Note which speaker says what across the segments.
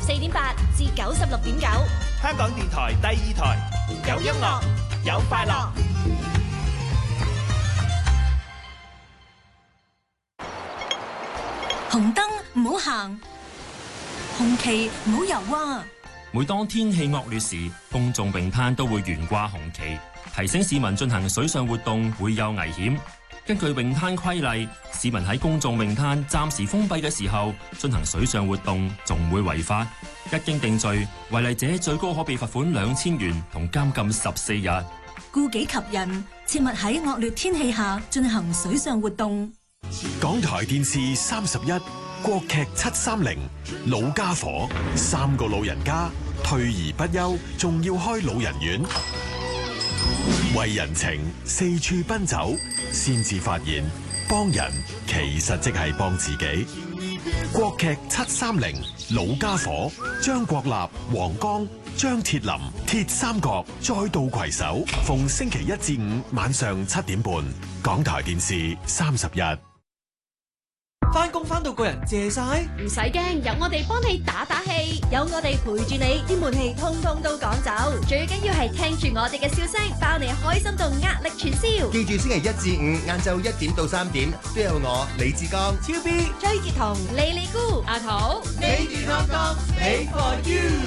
Speaker 1: 84.8至96.9，
Speaker 2: 香港電台第2台，有音樂，有快樂。
Speaker 3: 紅燈唔好行，紅旗唔好游啊！
Speaker 4: 每當天氣惡劣時，公眾泳灘都會懸掛紅旗，提醒市民進行水上活動會有危險。根據泳灘規例，市民喺公眾泳灘暫時封閉嘅時候進行水上活動，仲會違法。一經定罪，違例者最高可被罰款2000元同監禁14日。
Speaker 3: 顧己及人，切勿喺惡劣天氣下進行水上活動。
Speaker 5: 港台電視31國劇730老家伙，3個老人家退而不休，仲要開老人院，為人情四處奔走，先至發現幫人其實即係幫自己。國劇730老家伙，張國立、黃剛、張鐵林鐵三角再度攜手，逢星期1至5晚上7點半，港台電視31。
Speaker 6: 返工返到個人謝晒，
Speaker 1: 唔使驚，有我哋幫你打打氣，有我哋陪住你，啲悶氣通通都趕走。最緊要係聽住我哋嘅笑聲，包你開心到壓力全消。
Speaker 7: 記住星期1至5晏晝1點到3點，都有我李志剛、
Speaker 6: 超 B、
Speaker 1: 崔潔彤、莉莉姑、阿桃，
Speaker 6: 你健康康 ，Make for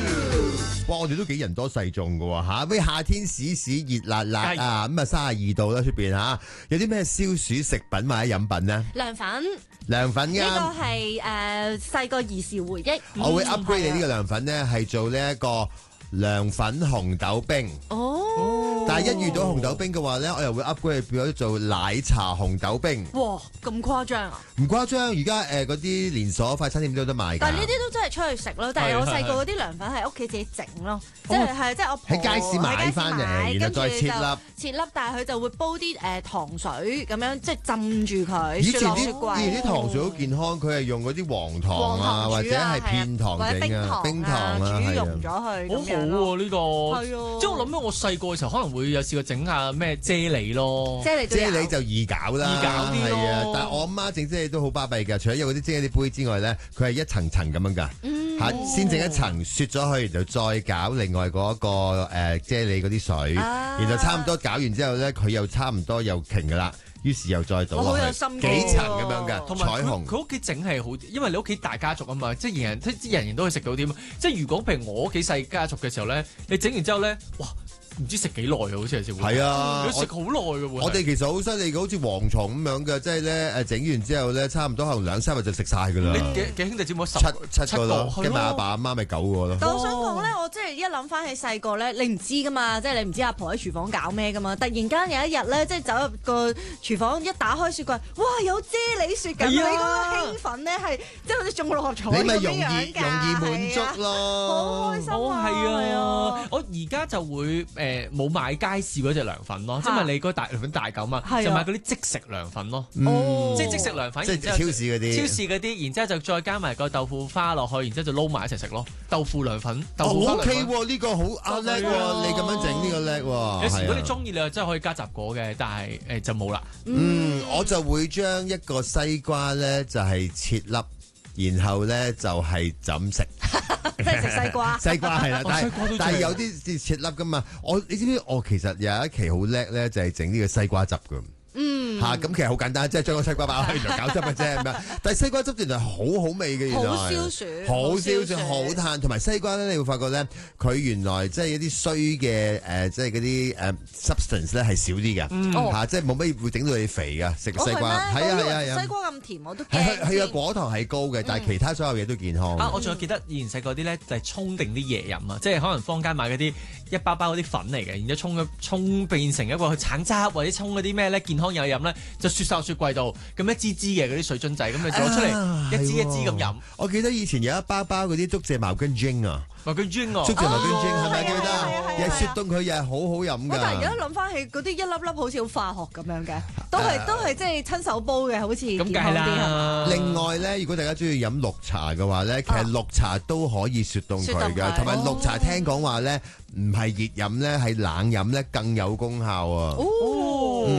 Speaker 6: you。
Speaker 7: 哇！我哋都幾人多勢眾噶喎嚇，咩夏天熱辣辣啊，咁啊32度啦出邊嚇，有啲咩消暑食品或者飲品呢？
Speaker 1: 涼粉。
Speaker 7: 涼粉啱，
Speaker 1: 呢個係細個兒時回憶。
Speaker 7: 我會 upgrade 你呢個涼粉呢，係做呢一個涼粉紅豆冰。
Speaker 1: 哦，
Speaker 7: 但係一遇到紅豆冰嘅話呢，我又會 upgrade 變咗做奶茶紅豆冰。
Speaker 1: 哇，咁誇張啊！
Speaker 7: 唔誇張，而家嗰啲連鎖快餐店都有得賣㗎。
Speaker 1: 但係呢啲都真係出去食咯。但係我細個嗰啲涼粉係屋企自己整咯，即係我婆
Speaker 7: 喺街市買翻嚟，然後再切粒，
Speaker 1: 但係佢就會煲啲糖水咁樣，即係浸住佢。
Speaker 7: 以前啲糖水好健康，佢係用嗰啲黃糖啊，或者係片糖整啊，冰糖啊，
Speaker 1: 煮溶咗佢。
Speaker 6: 好好喎呢個。係啊，即係我諗起我細個嘅時候，可能會有試過整下咩啫喱咯。
Speaker 1: 啫喱
Speaker 7: 就易搞啦，
Speaker 6: 易搞啲咯。
Speaker 7: 係啊，但係我阿媽整啫喱都好巴閉㗎，除咗有嗰啲啫喱啲杯之外咧，佢係一層層咁樣㗎。先整一層雪咗佢，就再搞另外嗰個啫喱嗰啲水，然後差唔多搞完之後咧，佢又差唔多又瓊㗎啦。於是又再倒落去，幾層咁樣嘅，
Speaker 6: 同埋
Speaker 7: 彩虹。
Speaker 6: 佢屋企整係好，因為你屋企大家族啊嘛，即係人人都可以食到啲。即係如果譬如我屋企細家族嘅時候咧，你整完之後咧，哇！唔知食幾耐啊，好似係食。係
Speaker 7: 啊，
Speaker 6: 你食好耐嘅喎。
Speaker 7: 我哋其實好犀利嘅，好似蝗蟲咁樣嘅，即係咧整完之後咧，差唔多可能2-3日就食晒㗎啦。
Speaker 6: 你幾兄弟姊妹
Speaker 7: 七個咯，跟埋阿爸阿媽咪9個咯。
Speaker 1: 但我想講咧，我即係一諗翻起細個咧，你唔知㗎嘛，即係你唔知阿婆喺廚房搞咩㗎嘛。突然間有一日咧，即係走入個廚房一打開雪櫃，哇！有啫喱雪緊，你嗰個興奮咧係即係好似中六合彩咁樣㗎。
Speaker 7: 你咪容易滿足咯，
Speaker 1: 好開心啊！
Speaker 6: 係啊，我而家就會冇買街市嗰隻涼粉咯，因為你嗰大涼粉大嚿嘛，就買嗰啲即食涼粉咯，即係即食涼粉，
Speaker 7: 即係超市嗰啲，
Speaker 6: 然之後就再加埋個豆腐花落去，然之後就撈埋一齊食咯。豆腐涼粉，豆腐花涼粉。
Speaker 7: OK 喎，呢個好叻喎，你咁樣整呢個叻喎。
Speaker 6: 有時如果你中意，你又真係可以加雜果嘅，但係就冇啦。
Speaker 7: 我就會將一個西瓜咧就係切粒，然後咧就係怎食。
Speaker 1: 即係食西瓜，
Speaker 7: 西瓜係啦，但係有啲切粒噶嘛。你知唔知我其實有一期好叻咧，就係整呢個西瓜汁噶。咁其實好簡單，即係將個西瓜擺落去然後搞汁嘅啫咁樣。但係西瓜汁原來好好味嘅，原來
Speaker 1: 好消暑，
Speaker 7: 好消暑，好嘆。同埋西瓜咧，你會發覺咧，佢原來即係一啲衰嘅即係嗰啲substance 咧係少啲嘅，即係冇乜會整到你肥嘅食西瓜。係啊，
Speaker 1: 西瓜咁甜我都驚。
Speaker 7: 佢嘅果糖係高嘅，但係其他所有嘢都健康。
Speaker 6: 我仲有記得以前細個啲咧，就係沖定啲嘢飲啊，即係可能坊間買嗰啲一包包嗰啲粉嚟嘅，然之後沖變成一個橙汁，或者沖嗰啲咩咧健康嘢飲咧，就雪晒雪櫃度，咁一支支嘅嗰啲水樽仔，咁你攞出嚟一支一支咁飲。
Speaker 7: 我記得以前有一包包嗰啲竹蔗茅根精啊，
Speaker 6: 茅根精啊，
Speaker 7: 竹蔗茅根精係咪記得？又雪凍佢又係好好飲㗎。
Speaker 1: 但係而家諗翻起嗰啲一粒粒好似好化學咁樣嘅，都係即係親手煲嘅，好似健康啲係嘛？
Speaker 7: 另外咧，如果大家中意飲綠茶嘅話咧，其實綠茶都可以雪凍佢嘅，同埋綠茶聽講話咧，唔係熱飲咧，係冷飲咧更有功效啊。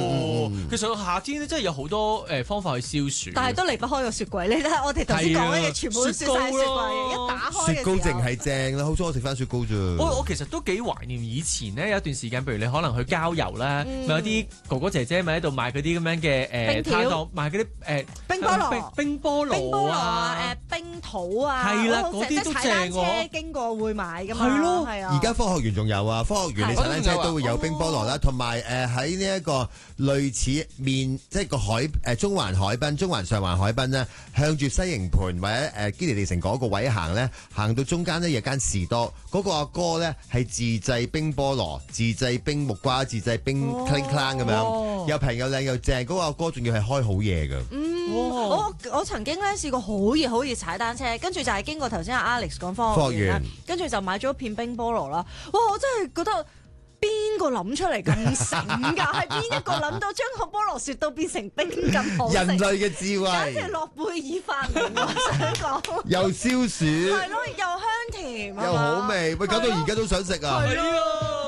Speaker 6: 其實夏天咧真係有好多方法去消暑，
Speaker 1: 但係都離不開個雪櫃。你睇下我哋頭先講嘅嘢，全部都雪晒雪櫃，一打開
Speaker 7: 雪糕淨係正啦，好彩我食翻雪糕啫。
Speaker 6: 我其實都幾懷念以前咧有一段時間，譬如你可能去郊遊咧，咪有啲哥哥姐姐咪喺度賣嗰啲咁樣嘅
Speaker 1: 冰條
Speaker 6: 賣嗰啲
Speaker 1: 冰菠蘿、
Speaker 6: 冰菠蘿啊、
Speaker 1: 冰桃啊，
Speaker 6: 係啦，嗰啲都正喎。
Speaker 1: 踩單車經過會買㗎嘛，
Speaker 6: 係咯，
Speaker 1: 係啊。
Speaker 7: 而家科學園仲有啊，科學園你踩單車都會有冰菠蘿啦，同埋喺呢一個類似即係個中環海濱、中環上環海濱咧，向住西營盤或者堅尼地城嗰個位行咧，行到中間咧有間士多，嗰個阿哥咧係自製冰菠蘿、自製冰木瓜、自製冰 cling clang 咁樣，又平又靚又正。嗰個阿哥仲要係開好嘢㗎。
Speaker 1: 我曾經咧試過好熱踩單車，跟住就係經過頭先阿 Alex 講科學園啦，跟住就買咗一片冰菠蘿啦。哇！我真係覺得邊個諗出嚟咁醒㗎？係邊一個諗到將個菠蘿雪到變成冰咁好食？
Speaker 7: 人類嘅智慧，
Speaker 1: 簡直諾貝爾發明，我想講。
Speaker 7: 又消暑，
Speaker 1: 係咯，又香甜，
Speaker 7: 又好味，喂，搞到而家都想食啊！
Speaker 6: 係啊！